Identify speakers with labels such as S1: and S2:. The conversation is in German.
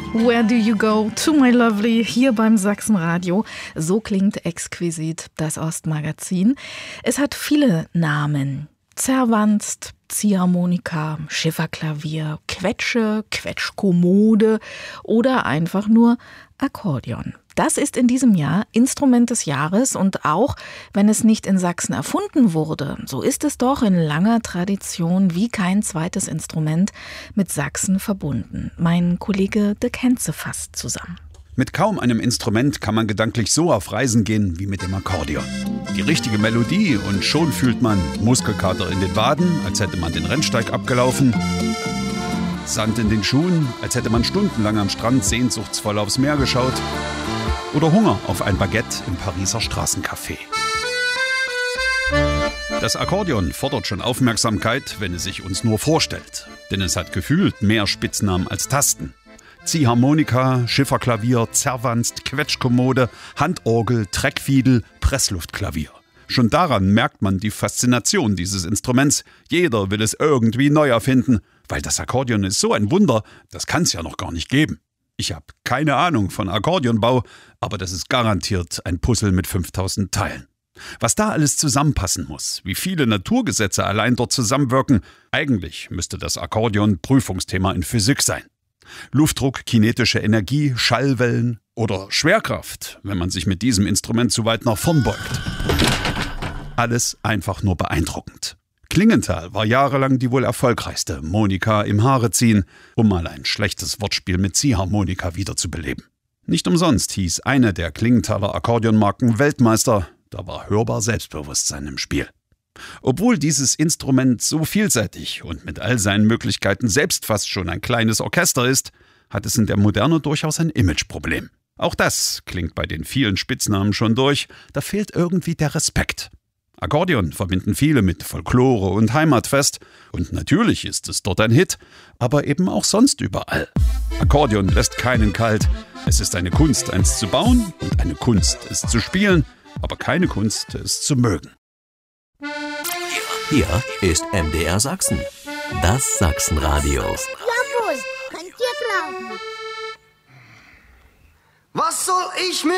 S1: Where do you go to my lovely hier beim Sachsenradio. So klingt exquisit das Ostmagazin. Es hat viele Namen. Zerwanst, Ziehharmonika, Schifferklavier, Quetsche, Quetschkommode oder einfach nur Akkordeon. Das ist in diesem Jahr Instrument des Jahres und auch wenn es nicht in Sachsen erfunden wurde, so ist es doch in langer Tradition wie kein zweites Instrument mit Sachsen verbunden. Mein Kollege Dirk Henze fasst zusammen.
S2: Mit kaum einem Instrument kann man gedanklich so auf Reisen gehen wie mit dem Akkordeon. Die richtige Melodie und schon fühlt man Muskelkater in den Waden, als hätte man den Rennsteig abgelaufen. Sand in den Schuhen, als hätte man stundenlang am Strand sehnsuchtsvoll aufs Meer geschaut. Oder Hunger auf ein Baguette im Pariser Straßencafé. Das Akkordeon fordert schon Aufmerksamkeit, wenn es sich uns nur vorstellt. Denn es hat gefühlt mehr Spitznamen als Tasten. Ziehharmonika, Schifferklavier, Zerwanst, Quetschkommode, Handorgel, Treckfiedel, Pressluftklavier. Schon daran merkt man die Faszination dieses Instruments. Jeder will es irgendwie neu erfinden, weil das Akkordeon ist so ein Wunder, das kann es ja noch gar nicht geben. Ich habe keine Ahnung von Akkordeonbau, aber das ist garantiert ein Puzzle mit 5000 Teilen. Was da alles zusammenpassen muss, wie viele Naturgesetze allein dort zusammenwirken, eigentlich müsste das Akkordeon Prüfungsthema in Physik sein. Luftdruck, kinetische Energie, Schallwellen oder Schwerkraft, wenn man sich mit diesem Instrument zu weit nach vorn beugt. Alles einfach nur beeindruckend. Klingenthal war jahrelang die wohl erfolgreichste Monika im Haare ziehen, um mal ein schlechtes Wortspiel mit Ziehharmonika wiederzubeleben. Nicht umsonst hieß eine der Klingenthaler Akkordeonmarken Weltmeister, da war hörbar Selbstbewusstsein im Spiel. Obwohl dieses Instrument so vielseitig und mit all seinen Möglichkeiten selbst fast schon ein kleines Orchester ist, hat es in der Moderne durchaus ein Imageproblem. Auch das klingt bei den vielen Spitznamen schon durch, da fehlt irgendwie der Respekt. Akkordeon verbinden viele mit Folklore und Heimatfest und natürlich ist es dort ein Hit, aber eben auch sonst überall. Akkordeon lässt keinen kalt. Es ist eine Kunst, eins zu bauen und eine Kunst, es zu spielen, aber keine Kunst, es zu mögen.
S3: Hier ist MDR Sachsen, das Sachsenradio.
S4: Jawohl, könnt ihr glauben.
S5: Was soll ich mit